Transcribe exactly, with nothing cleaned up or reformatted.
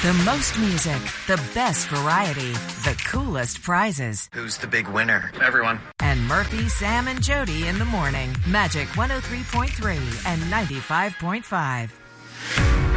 The most music, the best variety, the coolest prizes. Who's the big winner? Everyone. And Murphy, Sam, and Jody in the morning. Magic one oh three point three and ninety-five point five.